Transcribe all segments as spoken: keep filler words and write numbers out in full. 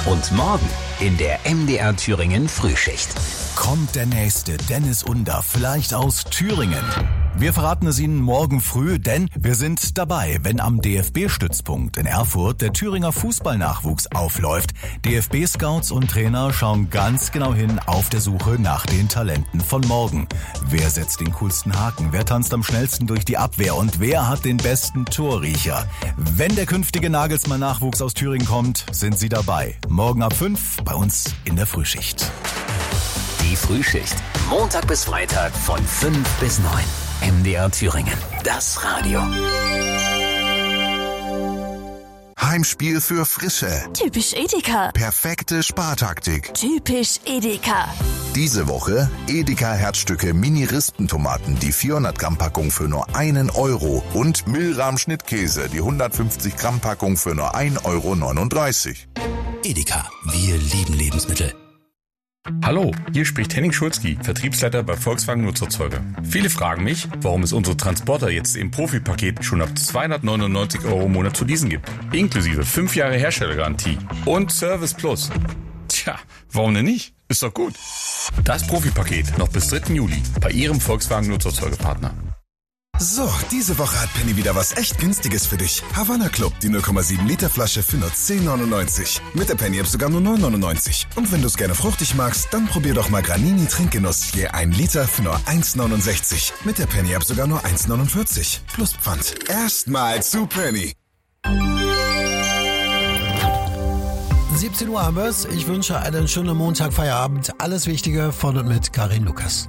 Und morgen in der M D R Thüringen Frühschicht. Kommt der nächste Dennis Under, vielleicht aus Thüringen? Wir verraten es Ihnen morgen früh, denn wir sind dabei, wenn am D F B-Stützpunkt in Erfurt der Thüringer Fußballnachwuchs aufläuft. D F B-Scouts und Trainer schauen ganz genau hin auf der Suche nach den Talenten von morgen. Wer setzt den coolsten Haken? Wer tanzt am schnellsten durch die Abwehr? Und wer hat den besten Torriecher? Wenn der künftige Nagelsmann-Nachwuchs aus Thüringen kommt, sind Sie dabei. Morgen ab fünf bei uns in der Frühschicht. Die Frühschicht. Montag bis Freitag von fünf bis neun. M D R Thüringen. Das Radio. Heimspiel für Frische. Typisch Edeka. Perfekte Spartaktik. Typisch Edeka. Diese Woche Edeka Herzstücke Mini-Rispentomaten, die vierhundert Gramm Packung für nur einen Euro und Milram Schnittkäse, die hundertfünfzig Gramm Packung für nur ein Euro neununddreißig. Edeka, wir lieben Lebensmittel. Hallo, hier spricht Henning Schulzki, Vertriebsleiter bei Volkswagen Nutzerzeuger. Viele fragen mich, warum es unsere Transporter jetzt im Profipaket schon ab zweihundertneunundneunzig Euro im Monat zu leasen gibt. Inklusive fünf Jahre Herstellergarantie und Service Plus. Tja, warum denn nicht? Ist doch gut. Das Profipaket noch bis dritten Juli bei Ihrem Volkswagen Nutzerzeugerpartner. So, diese Woche hat Penny wieder was echt Günstiges für dich. Havanna Club, die null Komma sieben Liter Flasche für nur zehn neunundneunzig. Mit der Penny App sogar nur neun neunundneunzig. Und wenn du es gerne fruchtig magst, dann probier doch mal Granini Trinkgenuss. Je ein Liter für nur eins neunundsechzig. Mit der Penny App sogar nur eins neunundvierzig. Plus Pfand. Erstmal zu Penny. siebzehn Uhr haben wir's. Ich wünsche einen schönen Montagfeierabend. Alles Wichtige von und mit Karin Lukas.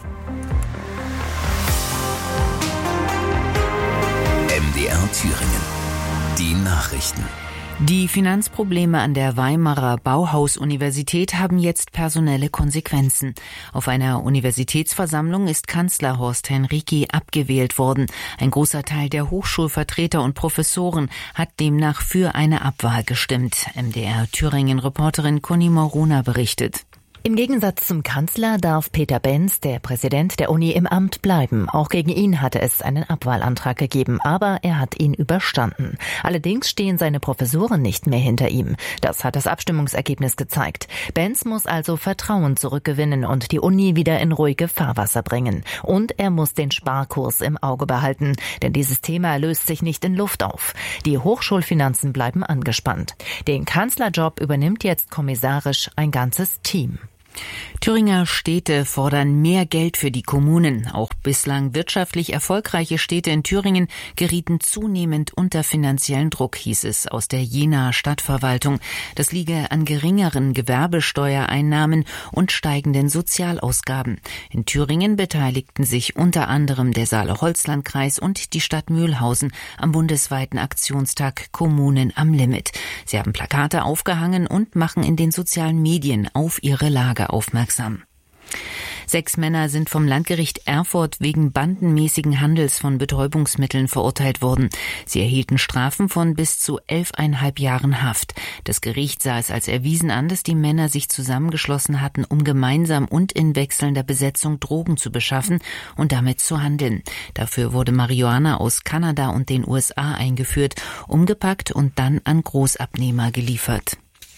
M D R Thüringen. Die Nachrichten. Die Finanzprobleme an der Weimarer Bauhaus-Universität haben jetzt personelle Konsequenzen. Auf einer Universitätsversammlung ist Kanzler Horst Henrici abgewählt worden. Ein großer Teil der Hochschulvertreter und Professoren hat demnach für eine Abwahl gestimmt. M D R Thüringen-Reporterin Conny Morona berichtet. Im Gegensatz zum Kanzler darf Peter Benz, der Präsident der Uni, im Amt bleiben. Auch gegen ihn hatte es einen Abwahlantrag gegeben, aber er hat ihn überstanden. Allerdings stehen seine Professoren nicht mehr hinter ihm. Das hat das Abstimmungsergebnis gezeigt. Benz muss also Vertrauen zurückgewinnen und die Uni wieder in ruhige Fahrwasser bringen. Und er muss den Sparkurs im Auge behalten, denn dieses Thema löst sich nicht in Luft auf. Die Hochschulfinanzen bleiben angespannt. Den Kanzlerjob übernimmt jetzt kommissarisch ein ganzes Team. Thüringer Städte fordern mehr Geld für die Kommunen. Auch bislang wirtschaftlich erfolgreiche Städte in Thüringen gerieten zunehmend unter finanziellen Druck, hieß es aus der Jenaer Stadtverwaltung. Das liege an geringeren Gewerbesteuereinnahmen und steigenden Sozialausgaben. In Thüringen beteiligten sich unter anderem der Saale-Holzland-Kreis und die Stadt Mühlhausen am bundesweiten Aktionstag Kommunen am Limit. Sie haben Plakate aufgehangen und machen in den sozialen Medien auf ihre Lage aufmerksam. Sechs Männer sind vom Landgericht Erfurt wegen bandenmäßigen Handels von Betäubungsmitteln verurteilt worden. Sie erhielten Strafen von bis zu elfeinhalb Jahren Haft. Das Gericht sah es als erwiesen an, dass die Männer sich zusammengeschlossen hatten, um gemeinsam und in wechselnder Besetzung Drogen zu beschaffen und damit zu handeln. Dafür wurde Marihuana aus Kanada und den U S A eingeführt, umgepackt und dann an Großabnehmer geliefert.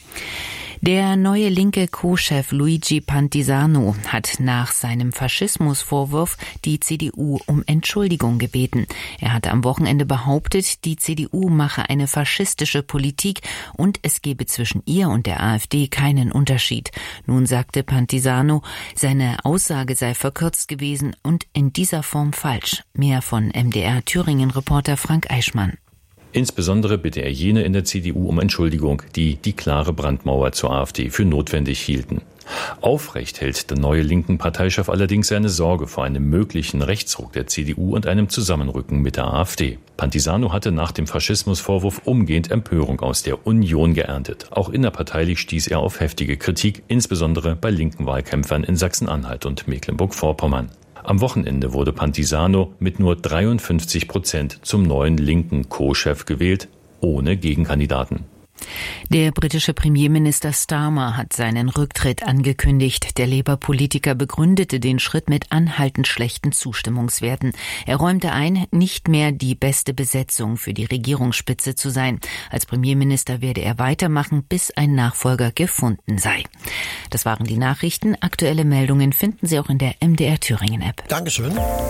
Der neue linke Co-Chef Luigi Pantisano hat nach seinem Faschismusvorwurf die C D U um Entschuldigung gebeten. Er hatte am Wochenende behauptet, die C D U mache eine faschistische Politik und es gebe zwischen ihr und der AfD keinen Unterschied. Nun sagte Pantisano, seine Aussage sei verkürzt gewesen und in dieser Form falsch. Mehr von M D R Thüringen-Reporter Frank Eichmann. Insbesondere bitte er jene in der C D U um Entschuldigung, die die klare Brandmauer zur AfD für notwendig hielten. Aufrecht hält der neue linken Parteichef allerdings seine Sorge vor einem möglichen Rechtsruck der C D U und einem Zusammenrücken mit der AfD. Pantisano hatte nach dem Faschismusvorwurf umgehend Empörung aus der Union geerntet. Auch innerparteilich stieß er auf heftige Kritik, insbesondere bei linken Wahlkämpfern in Sachsen-Anhalt und Mecklenburg-Vorpommern. Am Wochenende wurde Pantisano mit nur dreiundfünfzig Prozent zum neuen linken Co-Chef gewählt, ohne Gegenkandidaten. Der britische Premierminister Starmer hat seinen Rücktritt angekündigt. Der Labour-Politiker begründete den Schritt mit anhaltend schlechten Zustimmungswerten. Er räumte ein, nicht mehr die beste Besetzung für die Regierungsspitze zu sein. Als Premierminister werde er weitermachen, bis ein Nachfolger gefunden sei. Das waren die Nachrichten. Aktuelle Meldungen finden Sie auch in der M D R Thüringen App. Dankeschön.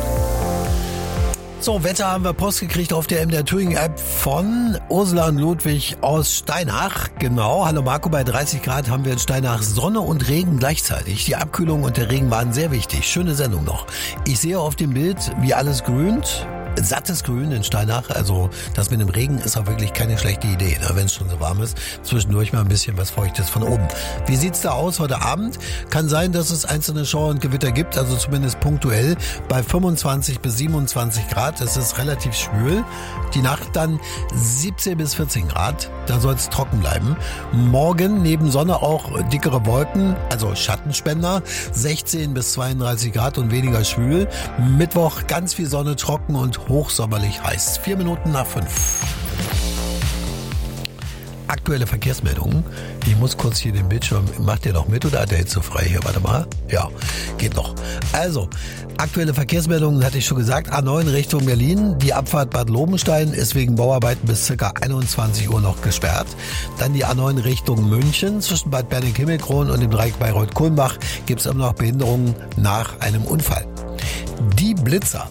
So, Wetter haben wir Post gekriegt auf der M D R Thüringen App von Ursula und Ludwig aus Steinach. Genau, hallo Marco, bei dreißig Grad haben wir in Steinach Sonne und Regen gleichzeitig. Die Abkühlung und der Regen waren sehr wichtig. Schöne Sendung noch. Ich sehe auf dem Bild, wie alles grünt. Sattes Grün in Steinach, also das mit dem Regen ist auch wirklich keine schlechte Idee, ne, wenn es schon so warm ist. Zwischendurch mal ein bisschen was Feuchtes von oben. Wie sieht's da aus heute Abend? Kann sein, dass es einzelne Schauer und Gewitter gibt, also zumindest punktuell bei fünfundzwanzig bis siebenundzwanzig Grad. Es ist relativ schwül. Die Nacht dann siebzehn bis vierzehn Grad. Da soll es trocken bleiben. Morgen neben Sonne auch dickere Wolken, also Schattenspender, sechzehn bis zweiunddreißig Grad und weniger schwül. Mittwoch ganz viel Sonne, trocken und hochsommerlich heiß. Vier Minuten nach fünf. Aktuelle Verkehrsmeldungen. Ich muss kurz hier den Bildschirm, macht der noch mit oder hat der jetzt so frei hier? Warte mal. Ja, geht noch. Also, aktuelle Verkehrsmeldungen hatte ich schon gesagt. A neun Richtung Berlin. Die Abfahrt Bad Lobenstein ist wegen Bauarbeiten bis ca. einundzwanzig Uhr noch gesperrt. Dann die A neun Richtung München. Zwischen Bad Berning-Himmelkron und dem Dreieck Bayreuth-Kulmbach gibt es immer noch Behinderungen nach einem Unfall. Die Blitzer.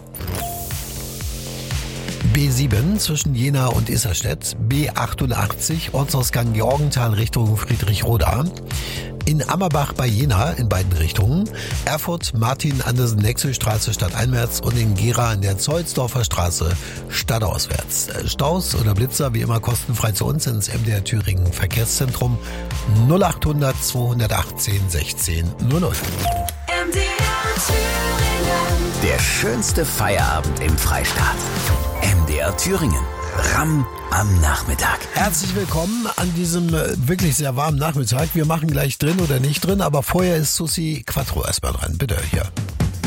B sieben zwischen Jena und Isarstedt, B achtundachtzig Ortsausgang Georgenthal Richtung Friedrichroda, in Ammerbach bei Jena in beiden Richtungen, Erfurt Martin-Andersen-Nexel-Straße stadteinwärts und in Gera in der Zollsdorfer Straße stadtauswärts. Staus oder Blitzer wie immer kostenfrei zu uns ins M D R Thüringen Verkehrszentrum null achthundert zweihundertachtzehn sechzehn null null. M D R Thüringen. Der schönste Feierabend im Freistaat. M D R Thüringen. Ramm am Nachmittag. Herzlich willkommen an diesem äh, wirklich sehr warmen Nachmittag. Wir machen gleich drin oder nicht drin, aber vorher ist Susi Quattro erstmal dran. Bitte, hier.